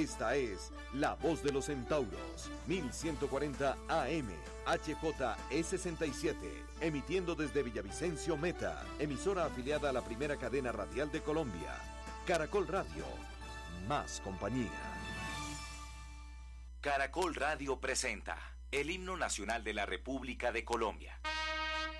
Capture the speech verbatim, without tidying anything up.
Esta es La Voz de los Centauros, mil ciento cuarenta A M, H J E sesenta y siete, emitiendo desde Villavicencio Meta, emisora afiliada a la primera cadena radial de Colombia. Caracol Radio, más compañía. Caracol Radio presenta el himno nacional de la República de Colombia.